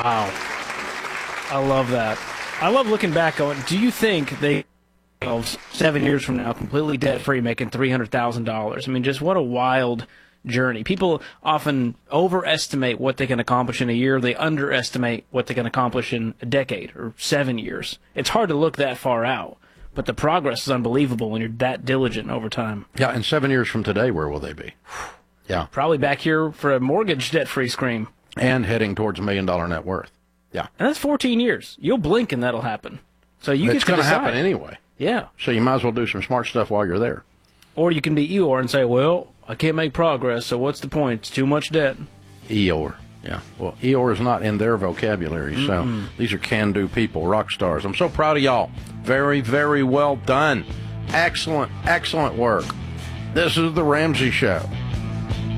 Wow. I love that. I love looking back on, do you think they 7 years from now completely debt-free making $300,000? I mean, just what a wild journey. People often overestimate what they can accomplish in a year. They underestimate what they can accomplish in a decade or 7 years. It's hard to look that far out, but the progress is unbelievable when you're that diligent over time. Yeah, and 7 years from today, where will they be? Yeah. Probably back here for a mortgage debt-free scream. And heading towards $1 million net worth. Yeah. And that's 14 years. You'll blink and that'll happen. So you It's going to happen anyway. Yeah. So you might as well do some smart stuff while you're there. Or you can be Eeyore and say, well, I can't make progress, so what's the point? It's too much debt. Eeyore. Yeah. Well, Eeyore is not in their vocabulary, so these are can-do people, rock stars. I'm so proud of y'all. Very, very well done. Excellent, excellent work. This is The Ramsey Show.